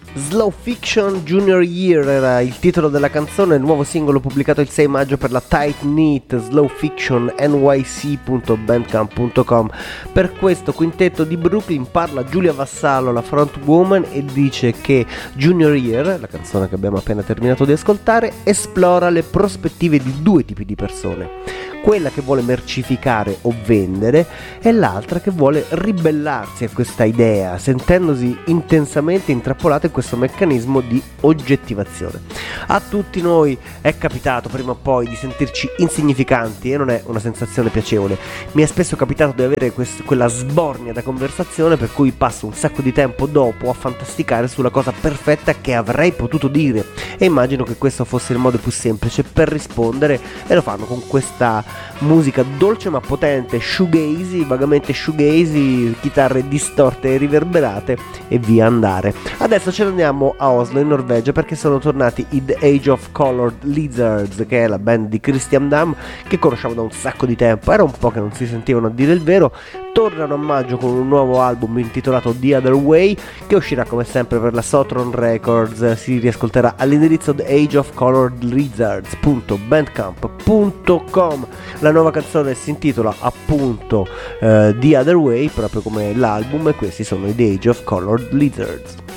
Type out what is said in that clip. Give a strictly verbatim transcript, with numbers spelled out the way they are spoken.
Slow Fiction Junior Year era il titolo della canzone, il nuovo singolo pubblicato il sei maggio per la Tight Knit, Slow Fiction N Y C punto bandcamp punto com. Per questo quintetto di Brooklyn parla Giulia Vassallo, la frontwoman, e dice che Junior Year, la canzone che abbiamo appena terminato di ascoltare, esplora le prospettive di due tipi di persone. Quella che vuole mercificare o vendere e l'altra che vuole ribellarsi a questa idea, sentendosi intensamente intrappolata in questo meccanismo di oggettivazione. A tutti noi è capitato prima o poi di sentirci insignificanti e non è una sensazione piacevole. Mi è spesso capitato di avere quest- quella sbornia da conversazione per cui passo un sacco di tempo dopo a fantasticare sulla cosa perfetta che avrei potuto dire, e immagino che questo fosse il modo più semplice per rispondere, e lo fanno con questa musica dolce ma potente, shoegazy, vagamente shoegazy, chitarre distorte e riverberate e via andare. Adesso ce ne andiamo a Oslo in Norvegia perché sono tornati i The Age of Colored Lizards, che è la band di Christian Dam che conosciamo da un sacco di tempo, era un po' che non si sentivano a dire il vero. Tornano a maggio con un nuovo album intitolato The Other Way che uscirà come sempre per la Sotron Records. Si riascolterà all'indirizzo the age of colored lizards punto bandcamp punto com. La nuova canzone si intitola appunto uh, The Other Way, proprio come l'album, e questi sono i The Age of Colored Lizards.